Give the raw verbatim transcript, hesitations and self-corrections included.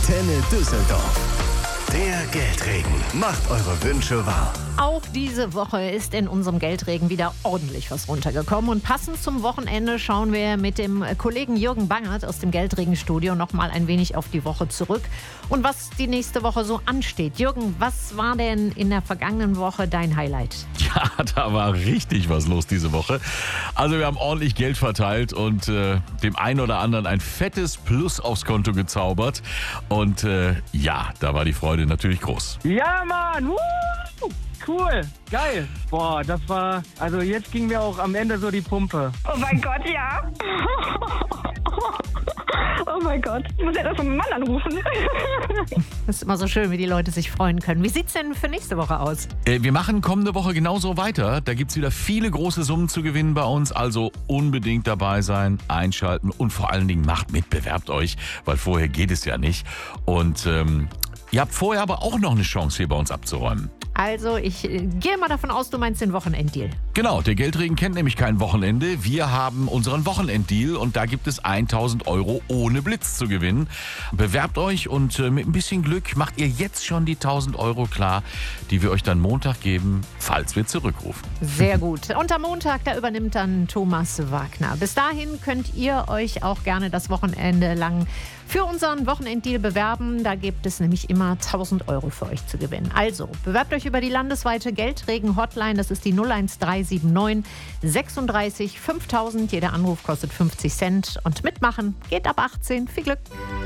Antenne Düsseldorf. Der Geldregen macht eure Wünsche wahr. Auch diese Woche ist in unserem Geldregen wieder ordentlich was runtergekommen. Und passend zum Wochenende schauen wir mit dem Kollegen Jürgen Bangert aus dem Geldregenstudio noch mal ein wenig auf die Woche zurück und was die nächste Woche so ansteht. Jürgen, was war denn in der vergangenen Woche dein Highlight? Ja, da war richtig was los diese Woche. Also wir haben ordentlich Geld verteilt und äh, dem einen oder anderen ein fettes Plus aufs Konto gezaubert. Und äh, ja, da war die Freude natürlich groß. Ja, Mann! Woo! Cool, geil. Boah, das war, also jetzt ging mir auch am Ende so die Pumpe. Oh mein Gott, ja. Oh mein Gott, ich muss ja das von meinem Mann anrufen. Das ist immer so schön, wie die Leute sich freuen können. Wie sieht's denn für nächste Woche aus? Äh, wir machen kommende Woche genauso weiter. Da gibt's wieder viele große Summen zu gewinnen bei uns. Also unbedingt dabei sein, einschalten und vor allen Dingen macht mit, bewerbt euch, weil vorher geht es ja nicht. Und ähm, ihr habt vorher aber auch noch eine Chance, hier bei uns abzuräumen. Also, ich äh, gehe mal davon aus, du meinst den Wochenenddeal. Genau, der Geldregen kennt nämlich kein Wochenende. Wir haben unseren Wochenenddeal und da gibt es tausend Euro ohne Blitz zu gewinnen. Bewerbt euch und äh, mit ein bisschen Glück macht ihr jetzt schon die tausend Euro klar, die wir euch dann Montag geben, falls wir zurückrufen. Sehr gut. Und am Montag, da übernimmt dann Thomas Wagner. Bis dahin könnt ihr euch auch gerne das Wochenende lang für unseren Wochenenddeal bewerben. Da gibt es nämlich immer tausend Euro für euch zu gewinnen. Also, bewerbt euch über die landesweite Geldregen-Hotline. Das ist die null eins drei sieben neun sechsunddreißig fünftausend. Jeder Anruf kostet fünfzig Cent. Und mitmachen geht ab achtzehn. Viel Glück!